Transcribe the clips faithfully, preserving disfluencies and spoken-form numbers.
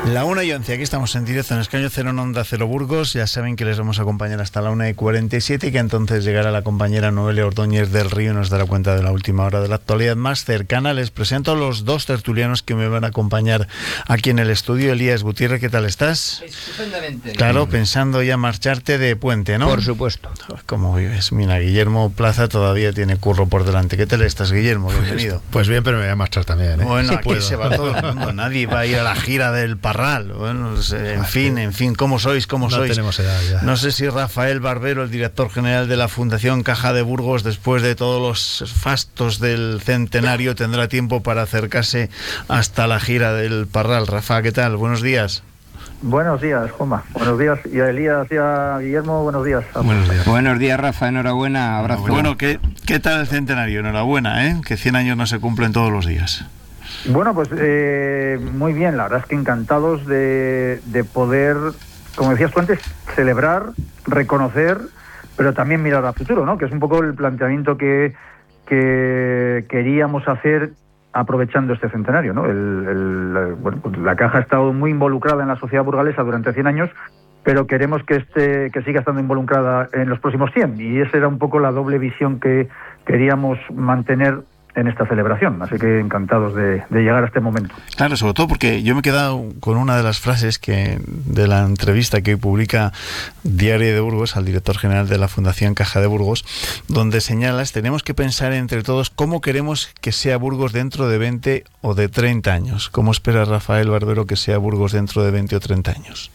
La una y once, aquí estamos en directo en Escaño Cero en Onda Cero Burgos. Ya saben que les vamos a acompañar hasta la una y cuarenta y siete y que entonces llegará la compañera Noelia Ordóñez del Río y nos dará cuenta de la última hora de la actualidad más cercana. Les presento a los dos tertulianos que me van a acompañar aquí en el estudio. Elías Gutiérrez, ¿qué tal estás? Estupendamente. Claro, pensando ya marcharte de puente, ¿no? Por supuesto. ¿Cómo vives? Mira, Guillermo Plaza todavía tiene curro por delante. ¿Qué tal estás, Guillermo? Bienvenido. Pues, pues bien, pero me voy a marchar también, ¿eh? Bueno, Sí, aquí puedo. se va todo el mundo. Nadie va a ir a la gira del Parral. Bueno, en fin, en fin, ¿cómo sois? ¿Cómo no sois? tenemos edad ya. No sé si Rafael Barbero, el director general de la Fundación Caja de Burgos, después de todos los fastos del centenario, tendrá tiempo para acercarse hasta la gira del Parral. Rafa, ¿qué tal? Buenos días. Buenos días, Juanma. Buenos días. Y a Elías y a Guillermo, buenos días. Buenos días. Buenos días, Rafa. Enhorabuena. Abrazo. Bueno, ¿qué, qué tal el centenario? Enhorabuena, ¿eh? Que cien años no se cumplen todos los días. Bueno, pues eh, muy bien. La verdad es que encantados de, de poder, como decías tú antes, celebrar, reconocer, pero también mirar al futuro, ¿no? Que es un poco el planteamiento que, que queríamos hacer aprovechando este centenario, ¿no? El, el, bueno, pues la Caja ha estado muy involucrada en la sociedad burgalesa durante cien años, pero queremos que este que siga estando involucrada en los próximos cien, y esa era un poco la doble visión que queríamos mantener en esta celebración, así que encantados de, de llegar a este momento. Claro, sobre todo porque yo me he quedado con una de las frases que de la entrevista que publica Diario de Burgos al director general de la Fundación Caja de Burgos, donde señalas: tenemos que pensar entre todos cómo queremos que sea Burgos dentro de veinte o de treinta años. ¿Cómo espera Rafael Barbero que sea Burgos dentro de veinte o treinta años?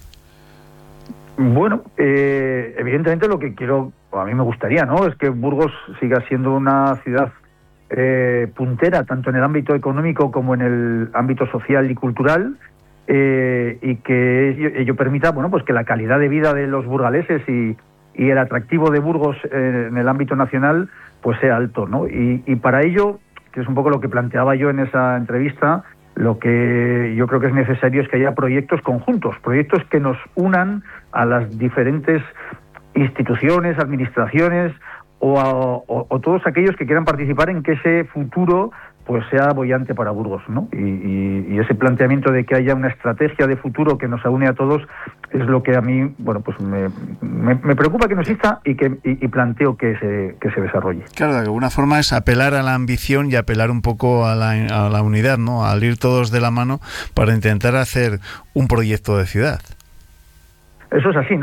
Bueno, eh, evidentemente lo que quiero, o a mí me gustaría, ¿no?, es que Burgos siga siendo una ciudad Eh, puntera tanto en el ámbito económico como en el ámbito social y cultural, eh, y que ello, ello permita, bueno, pues que la calidad de vida de los burgaleses y, y el atractivo de Burgos eh, en el ámbito nacional pues sea alto, ¿no? Y, y para ello, que es un poco lo que planteaba yo en esa entrevista, lo que yo creo que es necesario es que haya proyectos conjuntos, proyectos que nos unan a las diferentes instituciones, administraciones, O, a, o, o todos aquellos que quieran participar en que ese futuro pues sea boyante para Burgos, ¿no? Y, y, y ese planteamiento de que haya una estrategia de futuro que nos une a todos es lo que a mí, bueno, pues me, me, me preocupa que no exista y que y, y planteo que se, que se desarrolle. Claro, de alguna forma es apelar a la ambición y apelar un poco a la, a la unidad, ¿no? Al ir todos de la mano para intentar hacer un proyecto de ciudad. Eso es así, ¿no?